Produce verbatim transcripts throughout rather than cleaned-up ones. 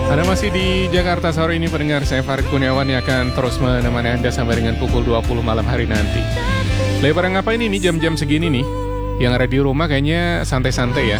Anda masih di Jakarta sore ini, pendengar. Saya Farid Kurniawan yang akan terus menemani Anda sampai dengan pukul dua puluh malam hari nanti. Lebaran ngapain ini jam-jam segini nih? Yang ada di rumah kayaknya santai-santai ya.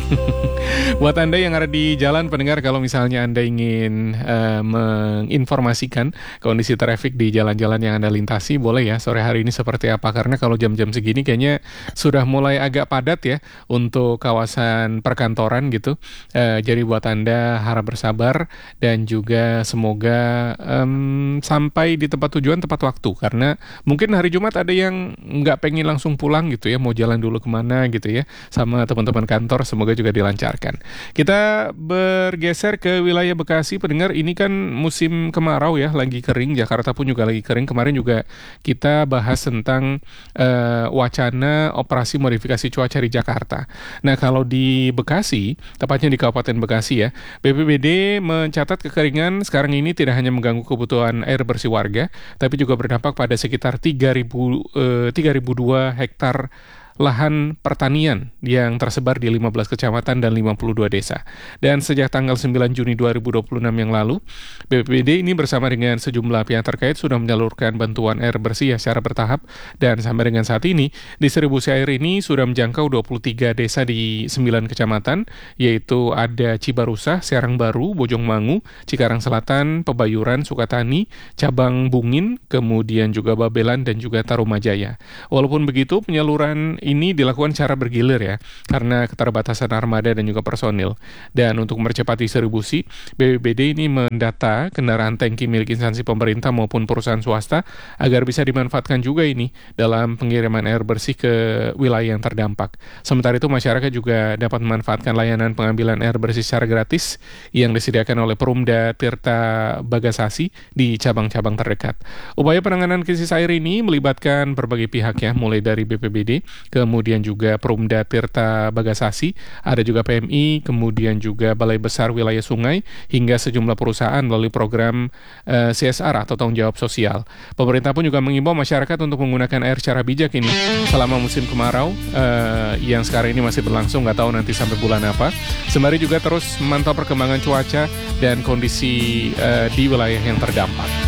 Buat Anda yang ada di jalan, pendengar, kalau misalnya Anda ingin uh, menginformasikan kondisi trafik di jalan-jalan yang Anda lintasi, boleh ya sore hari ini seperti apa. Karena kalau jam-jam segini kayaknya sudah mulai agak padat ya untuk kawasan perkantoran gitu. Uh, jadi buat Anda harap bersabar dan juga semoga um, sampai di tempat tujuan tepat waktu. Karena mungkin hari Jumat ada yang nggak pengen langsung pulang gitu ya, mau jalan dulu kemana gitu ya sama teman-teman kantor, semoga juga dilancarkan. Kita bergeser ke wilayah Bekasi, pendengar. Ini kan musim kemarau ya, lagi kering. Jakarta pun juga lagi kering. Kemarin juga kita bahas tentang uh, wacana operasi modifikasi cuaca di Jakarta. Nah, kalau di Bekasi, tepatnya di Kabupaten Bekasi ya, B P B D mencatat kekeringan sekarang ini tidak hanya mengganggu kebutuhan air bersih warga, tapi juga berdampak pada sekitar tiga ribu dua hektar lahan pertanian yang tersebar di lima belas kecamatan dan lima puluh dua desa. Dan sejak tanggal sembilan Juni dua ribu dua puluh enam yang lalu, B P B D ini bersama dengan sejumlah pihak terkait sudah menyalurkan bantuan air bersih ya secara bertahap, dan sampai dengan saat ini distribusi air ini sudah menjangkau dua puluh tiga desa di sembilan kecamatan, yaitu ada Cibarusah, Serang Baru, Bojongmangu, Cikarang Selatan, Pebayuran, Sukatani, Cabang Bungin, kemudian juga Babelan dan juga Tarumajaya. Walaupun begitu, penyaluran ini dilakukan secara bergilir ya, karena keterbatasan armada dan juga personil. Dan untuk mempercepat distribusi, B P B D ini mendata kendaraan tangki milik instansi pemerintah maupun perusahaan swasta agar bisa dimanfaatkan juga ini dalam pengiriman air bersih ke wilayah yang terdampak. Sementara itu, masyarakat juga dapat memanfaatkan layanan pengambilan air bersih secara gratis yang disediakan oleh Perumda Tirta Bagasasi di cabang-cabang terdekat. Upaya penanganan krisis air ini melibatkan berbagai pihak ya, mulai dari B P B D, kemudian juga Perumda Tirta Bagasasi, ada juga P M I, kemudian juga Balai Besar Wilayah Sungai, hingga sejumlah perusahaan melalui program uh, C S R atau tanggung jawab sosial. Pemerintah pun juga mengimbau masyarakat untuk menggunakan air secara bijak ini selama musim kemarau uh, yang sekarang ini masih berlangsung, nggak tahu nanti sampai bulan apa. Sembari juga terus memantau perkembangan cuaca dan kondisi uh, di wilayah yang terdampak.